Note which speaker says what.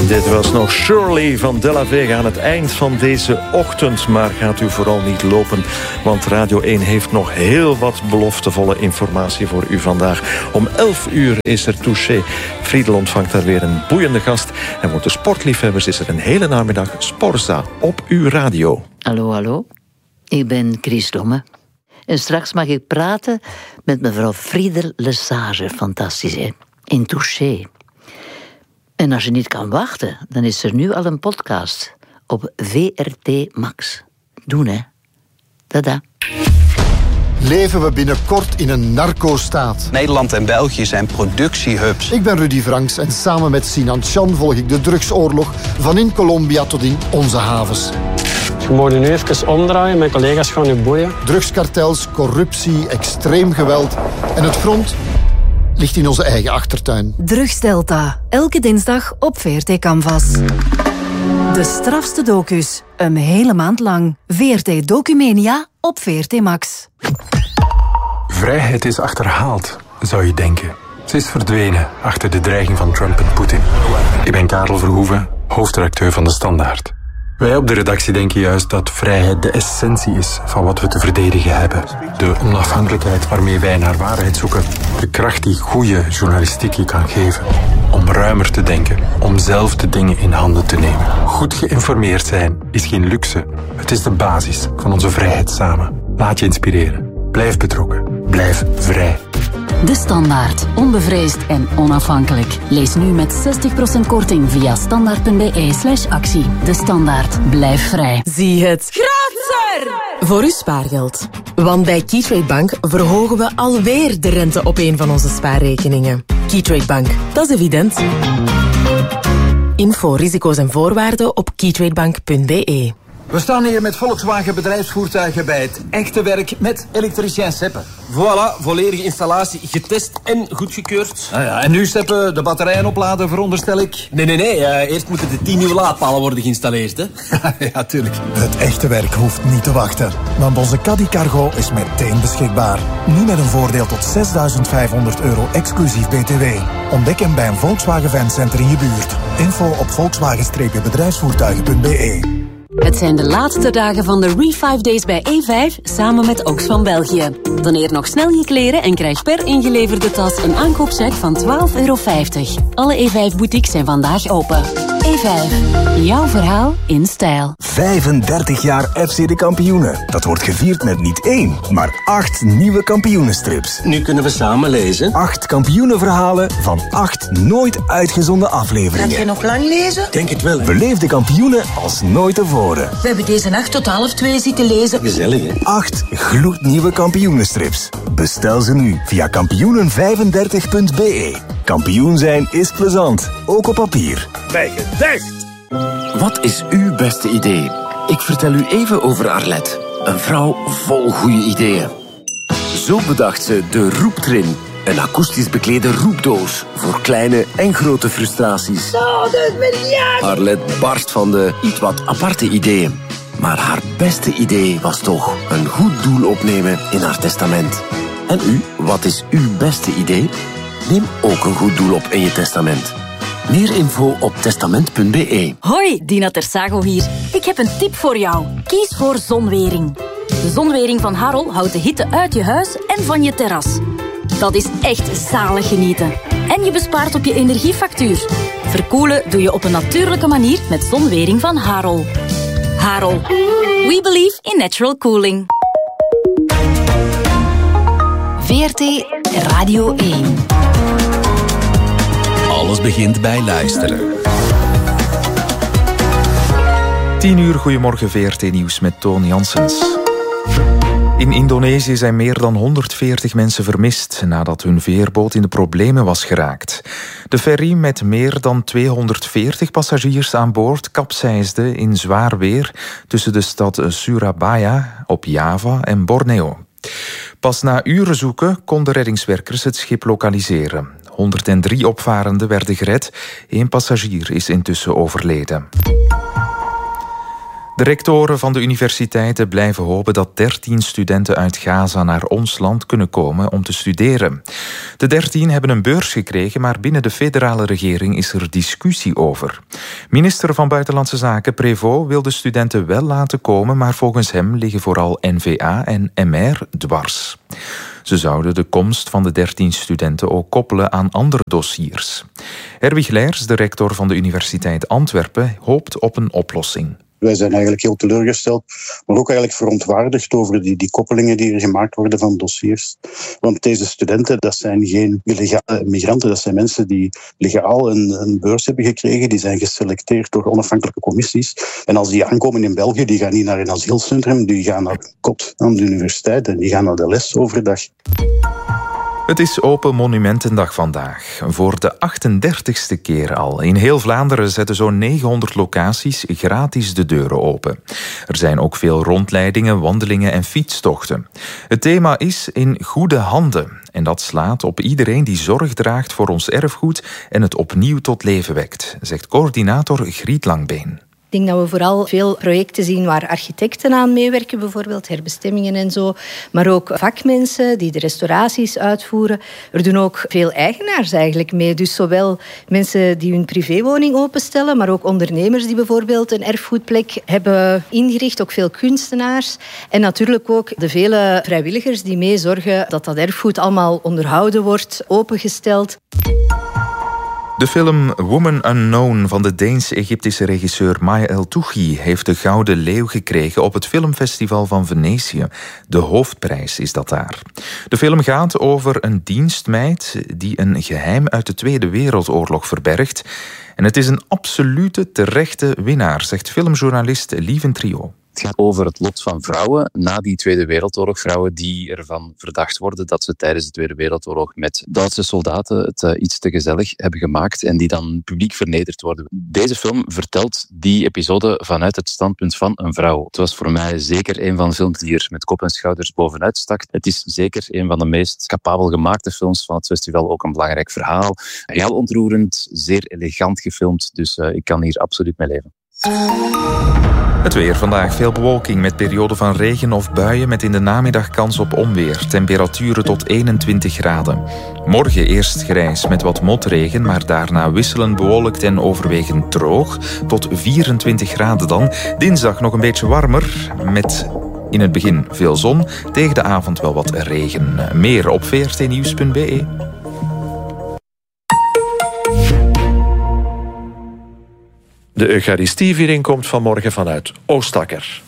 Speaker 1: Dit was nog Shirley van De La Vega aan het eind van deze ochtend. Maar gaat u vooral niet lopen, want Radio 1 heeft nog heel wat beloftevolle informatie voor u vandaag. Om 11 uur is er Touché. Friedel ontvangt daar weer een boeiende gast. En voor de sportliefhebbers is er een hele namiddag Sporza op uw radio.
Speaker 2: Hallo, hallo. Ik ben Chris Domme. En straks mag ik praten met mevrouw Friedel Lesage. Fantastisch, hè? In Touché. En als je niet kan wachten, dan is er nu al een podcast op VRT Max. Doen, hè? Tada.
Speaker 3: Leven we binnenkort in een narco-staat?
Speaker 4: Nederland en België zijn productiehubs.
Speaker 3: Ik ben Rudy Franks en samen met Sinan Chan volg ik de drugsoorlog van in Colombia tot in onze havens.
Speaker 5: Je moet nu even omdraaien, mijn collega's gaan u boeien.
Speaker 3: Drugskartels, corruptie, extreem geweld en het front ligt in onze eigen achtertuin.
Speaker 6: Drugsdelta, elke dinsdag op VRT Canvas. De strafste docus, een hele maand lang. VRT Documania op VRT Max.
Speaker 7: Vrijheid is achterhaald, zou je denken. Ze is verdwenen achter de dreiging van Trump en Poetin. Ik ben Karel Verhoeven, hoofdredacteur van De Standaard. Wij op de redactie denken juist dat vrijheid de essentie is van wat we te verdedigen hebben. De onafhankelijkheid waarmee wij naar waarheid zoeken. De kracht die goede journalistiek je kan geven. Om ruimer te denken, om zelf de dingen in handen te nemen. Goed geïnformeerd zijn is geen luxe. Het is de basis van onze vrijheid samen. Laat je inspireren. Blijf betrokken. Blijf vrij.
Speaker 8: De Standaard. Onbevreesd en onafhankelijk. Lees nu met 60% korting via standaard.be/actie. De Standaard. Blijf vrij.
Speaker 9: Zie het groter voor uw spaargeld. Want bij Keytrade Bank verhogen we alweer de rente op een van onze spaarrekeningen. Keytrade Bank, dat is evident. Info, risico's en voorwaarden op keytradebank.be.
Speaker 10: We staan hier met Volkswagen bedrijfsvoertuigen bij het echte werk met elektricien Seppe.
Speaker 11: Voilà, volledige installatie getest en goedgekeurd.
Speaker 10: Nou ja, en nu Seppe, de batterijen opladen, veronderstel ik?
Speaker 11: Nee. Eerst moeten de 10 nieuwe laadpalen worden geïnstalleerd, hè?
Speaker 10: Ja, tuurlijk.
Speaker 12: Het echte werk hoeft niet te wachten, want onze Caddy Cargo is meteen beschikbaar. Nu met een voordeel tot €6.500 exclusief BTW. Ontdek hem bij een Volkswagen Fancenter in je buurt. Info op volkswagen-bedrijfsvoertuigen.be.
Speaker 8: Het zijn de laatste dagen van de Re5 Days bij E5 samen met Oxfam België. Doneer nog snel je kleren en krijg per ingeleverde tas een aankoopcheck van €12,50. Alle E5-boutiques zijn vandaag open. E5, jouw verhaal in stijl.
Speaker 13: 35 jaar FC de Kampioenen. Dat wordt gevierd met niet 1, maar 8 nieuwe kampioenenstrips.
Speaker 11: Nu kunnen we samen lezen.
Speaker 13: 8 kampioenenverhalen van 8 nooit uitgezonden afleveringen.
Speaker 14: Gaat je nog lang lezen?
Speaker 11: Denk het wel.
Speaker 13: Beleef de kampioenen als nooit tevoren.
Speaker 14: We hebben deze nacht tot 1:30 zitten lezen.
Speaker 11: Gezellig, hè?
Speaker 13: 8 gloednieuwe kampioenenstrips. Bestel ze nu via kampioenen35.be. Kampioen zijn is plezant, ook op papier.
Speaker 15: Bij gedacht! Wat is uw beste idee? Ik vertel u even over Arlette. Een vrouw vol goede ideeën. Zo bedacht ze de Roeptrin. Een akoestisch beklede roepdoos voor kleine en grote frustraties.
Speaker 14: Zo, dat is briljant!
Speaker 15: Arlette barst van de iets wat aparte ideeën. Maar haar beste idee was toch een goed doel opnemen in haar testament. En u, wat is uw beste idee? Neem ook een goed doel op in je testament. Meer info op testament.be.
Speaker 16: Hoi, Dina Tersago hier. Ik heb een tip voor jou. Kies voor zonwering. De zonwering van Harol houdt de hitte uit je huis en van je terras. Dat is echt zalig genieten. En je bespaart op je energiefactuur. Verkoelen doe je op een natuurlijke manier met zonwering van Harol. Harol. We believe in natural cooling.
Speaker 8: VRT Radio 1.
Speaker 17: Alles begint bij luisteren.
Speaker 18: 10 uur, goedemorgen VRT Nieuws met Toon Janssens. In Indonesië zijn meer dan 140 mensen vermist nadat hun veerboot in de problemen was geraakt. De ferry met meer dan 240 passagiers aan boord kapseisde in zwaar weer tussen de stad Surabaya op Java en Borneo. Pas na uren zoeken konden reddingswerkers het schip lokaliseren. 103 opvarenden werden gered, 1 passagier is intussen overleden. De rectoren van de universiteiten blijven hopen dat 13 studenten uit Gaza naar ons land kunnen komen om te studeren. De 13 hebben een beurs gekregen, maar binnen de federale regering is er discussie over. Minister van Buitenlandse Zaken Prévost wil de studenten wel laten komen, maar volgens hem liggen vooral N-VA en MR dwars. Ze zouden de komst van de 13 studenten ook koppelen aan andere dossiers. Herwig Leijers, de rector van de Universiteit Antwerpen, hoopt op een oplossing.
Speaker 19: Wij zijn eigenlijk heel teleurgesteld, maar ook eigenlijk verontwaardigd over die koppelingen die er gemaakt worden van dossiers. Want deze studenten, dat zijn geen illegale migranten, dat zijn mensen die legaal een beurs hebben gekregen, die zijn geselecteerd door onafhankelijke commissies. En als die aankomen in België, die gaan niet naar een asielcentrum, die gaan naar een kot aan de universiteit en die gaan naar de les overdag.
Speaker 18: Het is Open Monumentendag vandaag. Voor de 38ste keer al. In heel Vlaanderen zetten zo'n 900 locaties gratis de deuren open. Er zijn ook veel rondleidingen, wandelingen en fietstochten. Het thema is in goede handen. En dat slaat op iedereen die zorg draagt voor ons erfgoed en het opnieuw tot leven wekt, zegt coördinator Griet Langbeen.
Speaker 20: Ik denk dat we vooral veel projecten zien waar architecten aan meewerken, bijvoorbeeld herbestemmingen en zo. Maar ook vakmensen die de restauraties uitvoeren. Er doen ook veel eigenaars eigenlijk mee. Dus zowel mensen die hun privéwoning openstellen, maar ook ondernemers die bijvoorbeeld een erfgoedplek hebben ingericht. Ook veel kunstenaars. En natuurlijk ook de vele vrijwilligers die meezorgen dat dat erfgoed allemaal onderhouden wordt, opengesteld.
Speaker 18: De film Woman Unknown van de Deens-Egyptische regisseur Maya El-Touchi heeft de Gouden Leeuw gekregen op het filmfestival van Venetië. De hoofdprijs is dat daar. De film gaat over een dienstmeid die een geheim uit de Tweede Wereldoorlog verbergt. En het is een absolute terechte winnaar, zegt filmjournalist Lieven Trio.
Speaker 21: Het gaat over het lot van vrouwen na die Tweede Wereldoorlog. Vrouwen die ervan verdacht worden dat ze tijdens de Tweede Wereldoorlog met Duitse soldaten het iets te gezellig hebben gemaakt en die dan publiek vernederd worden. Deze film vertelt die episode vanuit het standpunt van een vrouw. Het was voor mij zeker een van de films die er met kop en schouders bovenuit stak. Het is zeker een van de meest capabel gemaakte films van het festival. Ook een belangrijk verhaal. Heel ontroerend, zeer elegant gefilmd. Dus ik kan hier absoluut mee leven.
Speaker 18: Het weer vandaag. Veel bewolking met perioden van regen of buien met in de namiddag kans op onweer. Temperaturen tot 21 graden. Morgen eerst grijs met wat motregen, maar daarna wisselend bewolkt en overwegend droog. Tot 24 graden dan. Dinsdag nog een beetje warmer met in het begin veel zon. Tegen de avond wel wat regen. Meer op vrtnieuws.be.
Speaker 1: De Eucharistieviering komt vanmorgen vanuit Oostakker.